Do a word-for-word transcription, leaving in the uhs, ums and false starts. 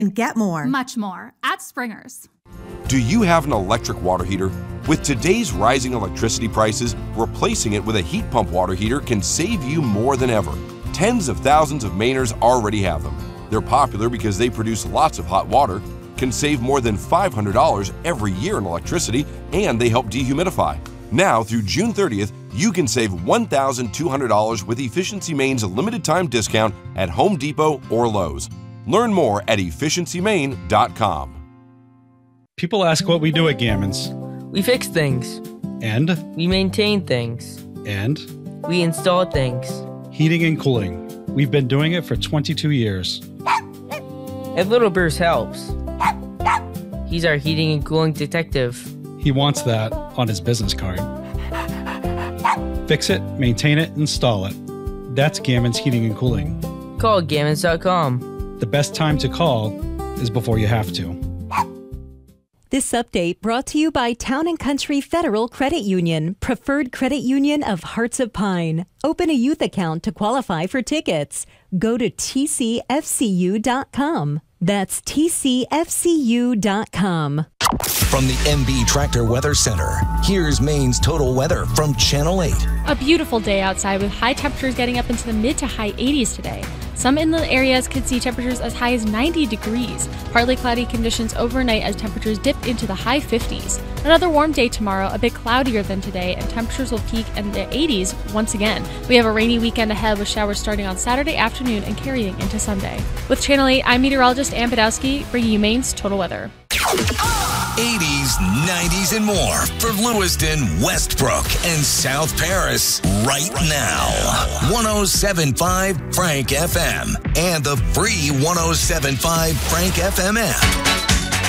and get more. Much more at Springer's. Do you have an electric water heater? With today's rising electricity prices, replacing it with a heat pump water heater can save you more than ever. Tens of thousands of Mainers already have them. They're popular because they produce lots of hot water, can save more than five hundred dollars every year in electricity, and they help dehumidify. Now, through June thirtieth, you can save one thousand two hundred dollars with Efficiency Maine's limited time discount at Home Depot or Lowe's. Learn more at efficiency maine dot com. People ask what we do at Gammons. We fix things. And? We maintain things. And? We install things. Heating and cooling. We've been doing it for twenty-two years. If Little Bruce helps. He's our heating and cooling detective. He wants that on his business card. Fix it, maintain it, install it. That's Gammons Heating and Cooling. Call gammons dot com. The best time to call is before you have to. This update brought to you by Town and Country Federal Credit Union, preferred credit union of Hearts of Pine. Open a youth account to qualify for tickets. Go to T C F C U dot com. That's T C F C U dot com. From the M B Tractor Weather Center, here's Maine's total weather from Channel eight. A beautiful day outside with high temperatures getting up into the mid to high eighties today. Some inland areas could see temperatures as high as ninety degrees. Partly cloudy conditions overnight as temperatures dip into the high fifties. Another warm day tomorrow, a bit cloudier than today, and temperatures will peak in the eighties once again. We have a rainy weekend ahead with showers starting on Saturday afternoon and carrying into Sunday. With Channel eight, I'm meteorologist Ann Badowski, bringing you Maine's total weather. eighties, nineties, and more for Lewiston, Westbrook, and South Paris right now. one oh seven point five Frank F M and the free one oh seven point five Frank F M app.